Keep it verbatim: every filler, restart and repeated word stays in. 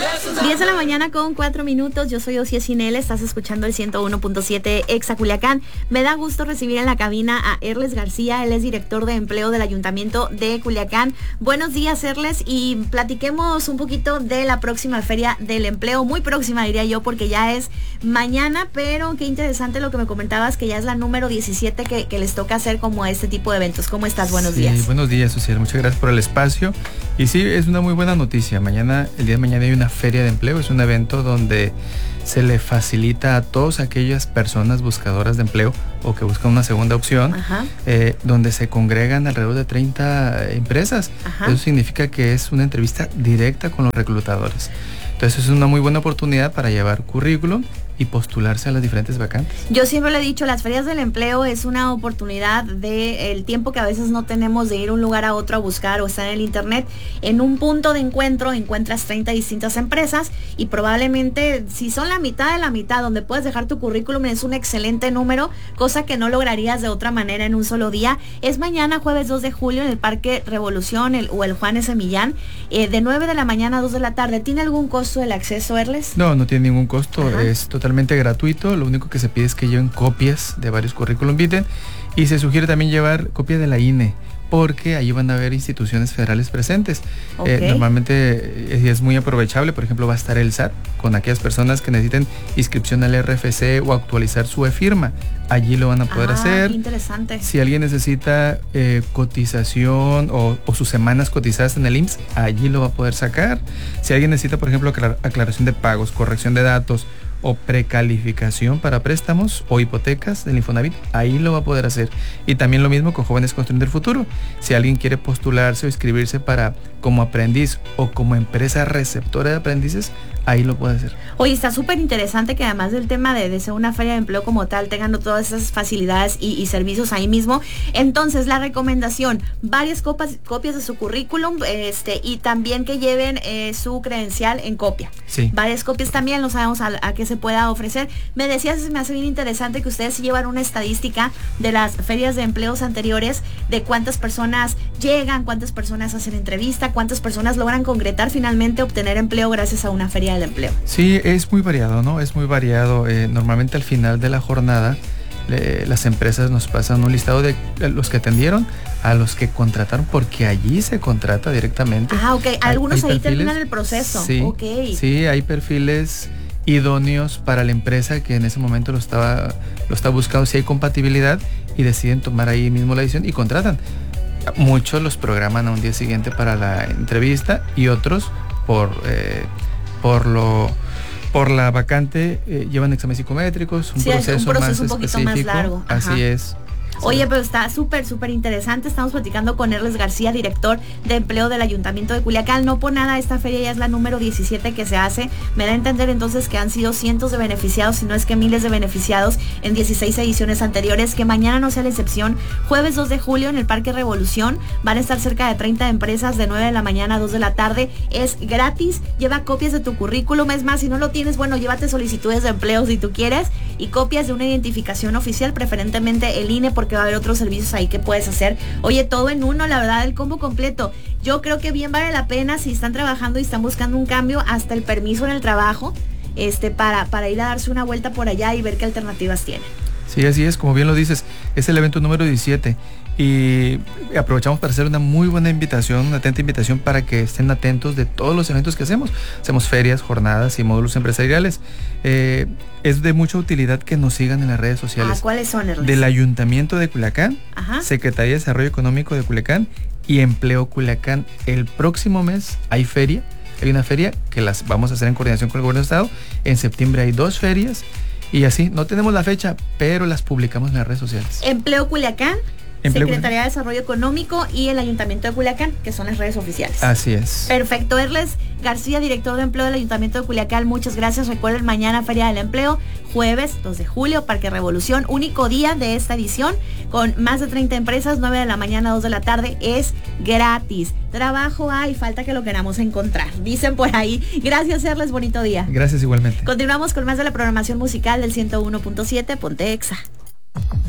diez de la mañana con cuatro minutos. Yo soy Ocie Sinel, estás escuchando el ciento uno punto siete Exa Culiacán. Me da gusto recibir en la cabina a Erles García, él es director de empleo del Ayuntamiento de Culiacán. Buenos días, Erles, y platiquemos un poquito de la próxima Feria del Empleo, muy próxima diría yo, porque ya es mañana, pero qué interesante lo que me comentabas, que ya es la número diecisiete que, que les toca hacer como este tipo de eventos. ¿Cómo estás? Buenos sí, días. Buenos días, Ocie, muchas gracias por el espacio. Y sí, es una muy buena noticia. Mañana, el día de mañana hay una Feria de Empleo, es un evento donde se le facilita a todas aquellas personas buscadoras de empleo o que buscan una segunda opción, eh, donde se congregan alrededor de treinta empresas. Ajá. Eso significa que es una entrevista directa con los reclutadores. Entonces es una muy buena oportunidad para llevar currículum y postularse a las diferentes vacantes. Yo siempre le he dicho, las ferias del empleo es una oportunidad de el tiempo que a veces no tenemos de ir de un lugar a otro a buscar o estar en el internet. En un punto de encuentro encuentras treinta distintas empresas y probablemente si son la mitad de la mitad donde puedes dejar tu currículum es un excelente número, cosa que no lograrías de otra manera en un solo día. Es mañana jueves dos de julio en el Parque Revolución el, o el Juan S. Millán, eh, de nueve de la mañana a dos de la tarde. ¿Tiene algún costo el acceso, Erles? No, no tiene ningún costo. Ajá. Es totalmente gratuito, lo único que se pide es que lleven copias de varios currículum vitae y se sugiere también llevar copia de la I N E, porque ahí van a haber instituciones federales presentes. Okay. Eh, normalmente es, es muy aprovechable, por ejemplo va a estar el S A T con aquellas personas que necesiten inscripción al R F C o actualizar su e-firma, allí lo van a poder ah, hacer. Qué interesante. Si alguien necesita eh, cotización o, o sus semanas cotizadas en el I M S S, allí lo va a poder sacar. Si alguien necesita, por ejemplo, aclar- aclaración de pagos, corrección de datos o precalificación para préstamos o hipotecas del Infonavit, ahí lo va a poder hacer. Y también lo mismo con Jóvenes Construyendo el Futuro. Si alguien quiere postularse o inscribirse para como aprendiz o como empresa receptora de aprendices, ahí lo puede hacer. Oye, está súper interesante que además del tema de, de ser una feria de empleo como tal, tengan todas esas facilidades y, y servicios ahí mismo. Entonces, la recomendación, varias copas, copias de su currículum, este, y también que lleven eh, su credencial en copia. Sí. Varias copias también, no sabemos a, a qué se pueda ofrecer. Me decías, se me hace bien interesante que ustedes llevan una estadística de las ferias de empleos anteriores, de cuántas personas llegan, cuántas personas hacen entrevista, cuántas personas logran concretar finalmente obtener empleo gracias a una feria del empleo. Sí, es muy variado, ¿no? Es muy variado. Eh, normalmente al final de la jornada le, las empresas nos pasan un listado de los que atendieron a los que contrataron, porque allí se contrata directamente. Ah, ok. Algunos hay, hay ahí perfiles, terminan el proceso. Sí, okay. Sí, hay perfiles idóneos para la empresa que en ese momento lo estaba lo está buscando, si hay compatibilidad, y deciden tomar ahí mismo la decisión y contratan. Muchos los programan a un día siguiente para la entrevista y otros por eh, por lo por la vacante eh, llevan exámenes psicométricos, un, sí, proceso, un proceso más un poquito específico. Más largo. Ajá. Así es. Oye, pero está súper, súper interesante. Estamos platicando con Erles García, director de empleo del Ayuntamiento de Culiacán. No por nada, esta feria ya es la número diecisiete que se hace. Me da a entender entonces que han sido cientos de beneficiados, si no es que miles de beneficiados en dieciséis ediciones anteriores, que mañana no sea la excepción. Jueves dos de julio en el Parque Revolución van a estar cerca de treinta empresas de nueve de la mañana a dos de la tarde. Es gratis, lleva copias de tu currículum. Es más, si no lo tienes, bueno, llévate solicitudes de empleo si tú quieres y copias de una identificación oficial, preferentemente el I N E, porque va a haber otros servicios ahí que puedes hacer. Oye, todo en uno, la verdad, el combo completo. Yo creo que bien vale la pena si están trabajando y están buscando un cambio, hasta el permiso en el trabajo, este, para, para ir a darse una vuelta por allá y ver qué alternativas tienen. Sí, así es, como bien lo dices, es el evento número diecisiete y aprovechamos para hacer una muy buena invitación, una atenta invitación para que estén atentos de todos los eventos que hacemos. Hacemos ferias, jornadas y módulos empresariales. Eh, es de mucha utilidad que nos sigan en las redes sociales. Ah, ¿cuáles son, Erles? Del Ayuntamiento de Culiacán, Ajá. Secretaría de Desarrollo Económico de Culiacán y Empleo Culiacán. El próximo mes hay feria, hay una feria que las vamos a hacer en coordinación con el Gobierno de Estado. En septiembre hay dos ferias. Y así, no tenemos la fecha, pero las publicamos en las redes sociales. Empleo Culiacán, Empleo Secretaría de Desarrollo Económico y el Ayuntamiento de Culiacán, que son las redes oficiales. Así es. Perfecto. Erles García, director de empleo del Ayuntamiento de Culiacán, muchas gracias. Recuerden, mañana Feria del Empleo, jueves dos de julio, Parque Revolución, único día de esta edición, con más de treinta empresas, nueve de la mañana a dos de la tarde, es gratis. Trabajo hay, falta que lo queramos encontrar, dicen por ahí. Gracias, Erles, bonito día. Gracias igualmente. Continuamos con más de la programación musical del ciento uno punto siete, Ponte Exa.